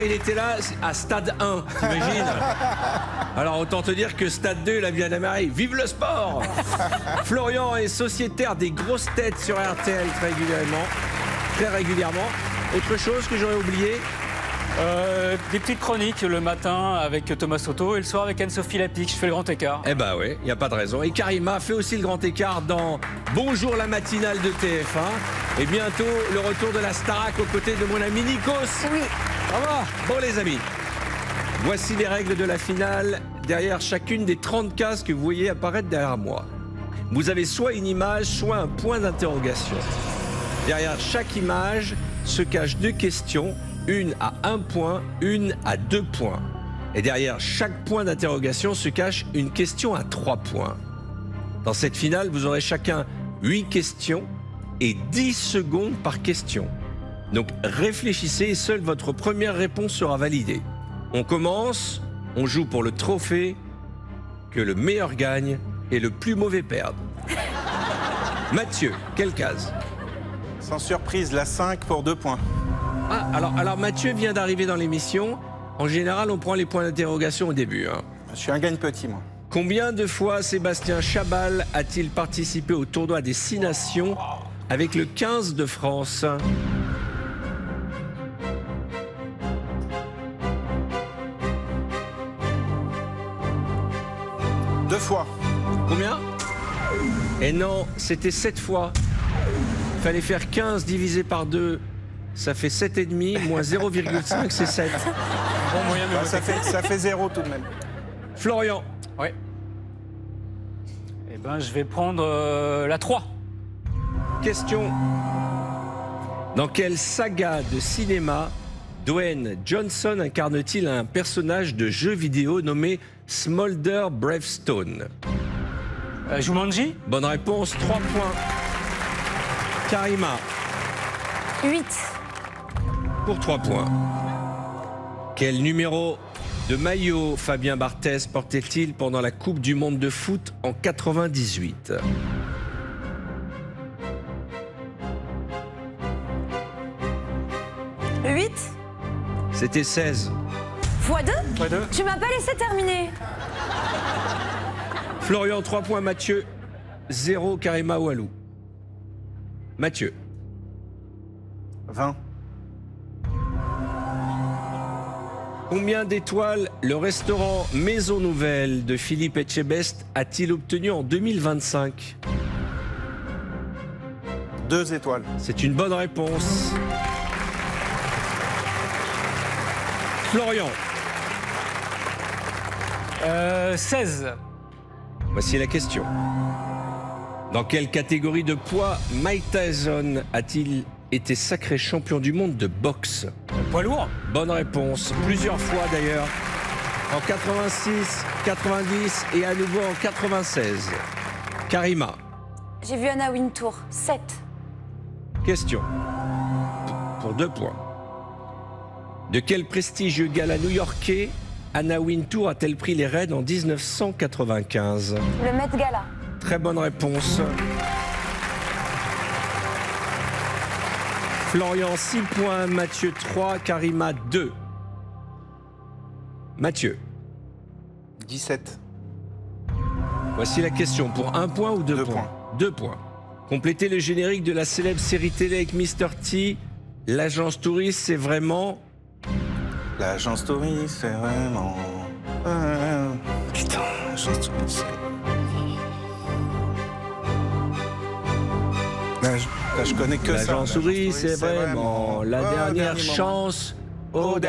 Il était là à stade 1, t'imagines? Alors autant te dire que stade 2, il a bien démarré. Vive le sport! Florian est sociétaire des grosses têtes sur RTL très régulièrement. Autre chose que j'aurais oublié? Des petites chroniques le matin avec Thomas Soto et le soir avec Anne-Sophie Lapic. Je fais le grand écart. Eh ben oui, il n'y a pas de raison. Et Karima fait aussi le grand écart dans Bonjour la matinale de TF1. Et bientôt, le retour de la Starac aux côtés de mon ami Nikos. Oui. Au revoir. Bon les amis, voici les règles de la finale. Derrière chacune des 30 cases que vous voyez apparaître derrière moi, vous avez soit une image, soit un point d'interrogation. Derrière chaque image se cachent deux questions. Une à 1 point, une à 2 points. Et derrière chaque point d'interrogation se cache une question à 3 points. Dans cette finale, vous aurez chacun 8 questions et 10 secondes par question. Donc réfléchissez et seule votre première réponse sera validée. On commence, on joue pour le trophée, que le meilleur gagne et le plus mauvais perde. Mathieu, quelle case? Sans surprise, la 5 pour 2 points. Ah, alors Mathieu vient d'arriver dans l'émission. En général, on prend les points d'interrogation au début. Je suis un gagne-petit, moi. Combien de fois Sébastien Chabal a-t-il participé au tournoi des 6 nations avec le 15 de France? Deux fois. Combien? Et non, c'était 7 fois. Il fallait faire 15 divisé par 2. Ça fait 7,5 moins 0,5, c'est 7. Bon moyen de Ça fait 0 tout de même. Florian. Oui. Eh ben, je vais prendre la 3. Question. Dans quelle saga de cinéma Dwayne Johnson incarne-t-il un personnage de jeu vidéo nommé Smolder Bravestone? Jumanji. Bonne réponse, 3 points. Karima. 8. Pour 3 points. Quel numéro de maillot Fabien Barthez portait-il pendant la Coupe du Monde de foot en 98? Le 8. C'était 16. x2. x2. Tu m'as pas laissé terminer. Florian, 3 points. Mathieu, 0. Karima Walou. Mathieu. 20. Combien d'étoiles le restaurant Maison Nouvelle de Philippe Etchebest a-t-il obtenu en 2025? 2 étoiles. C'est une bonne réponse. Florian. 16. Voici la question. Dans quelle catégorie de poids Mike Tyson a-t-il été sacré champion du monde de boxe? Poids lourd. Bonne réponse, plusieurs fois d'ailleurs. En 86, 90 et à nouveau en 96. Karima. J'ai vu Anna Wintour. 7. Question. Pour 2 points. De quel prestigieux gala new-yorkais Anna Wintour a-t-elle pris les rênes en 1995? Le Met Gala. Très bonne réponse. Florian, 6 points. Mathieu, 3. Karima, 2. Mathieu. 17. Voici la question. Pour 1 point ou 2 2 points? points. 2 points. Complétez le générique de la célèbre série télé avec Mr. T. L'agence touriste, c'est vraiment... L'agence touriste, c'est vraiment... Putain, l'agence touriste, je connais que ça. L'agence touriste, c'est vraiment la dernière chance.